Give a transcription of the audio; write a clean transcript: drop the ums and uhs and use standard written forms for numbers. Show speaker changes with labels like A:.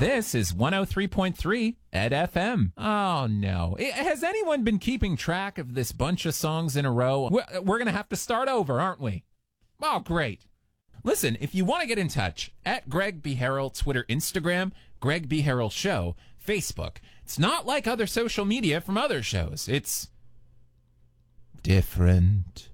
A: This is 103.3 at FM. Oh, no. Has anyone been keeping track of this bunch of songs in a row? We're going to have to start over, aren't we? Oh, great. Listen, if you want to get in touch, at Greg B. Harrell, Twitter, Instagram, Greg B. Harrell Show, Facebook. It's not like other social media from other shows. It's different.